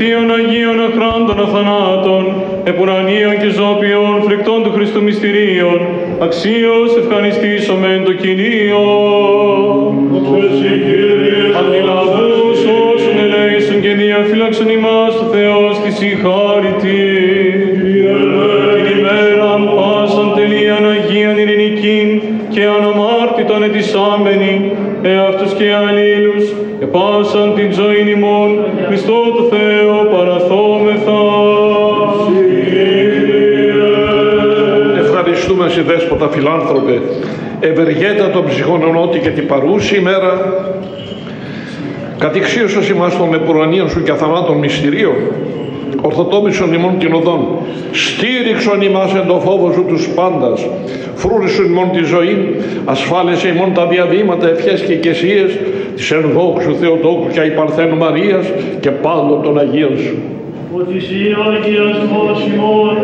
Εκκλησίων Αγίων Αχράντων Αθανάτων, επουρανίων και ζώπιων φρικτών του Χριστού μυστηρίων, αξίως ευχαριστήσομεν το Κυρίο. Αντιλαβούς όσων ελέησον και διαφύλαξον ημάς ο Θεός και συγχάρητη. Την ημέραν πάσαν τελείαν Αγίαν ειρηνικήν και αναμάρτητον ετισάμενοι, εαυτούς και αλλήλους, επάσαν την ζωήν ημών, Χριστό το Θεό παραθόμεθα. Ευχαριστούμε σε Δέσποτα Φιλάνθρωπε, ευεργέτα των ψυχών ονότη και την παρούση ημέρα, κατηξίωσος ημάς των επουρανίων σου και αθανάτων μυστηρίων, ορθοτόμησον ημών την οδόν, στήριξον ημάς εν το φόβο σου τους πάντας, φρούρισον ημών τη ζωή, ασφάλισε ημών τα διαβήματα, ευχές και οικεσίες της εν δόξου Θεοτόκου και αϊπαρθένου Μαρίας και πάντων των Αγίων σου. Ότι εσύ Άγιας ημών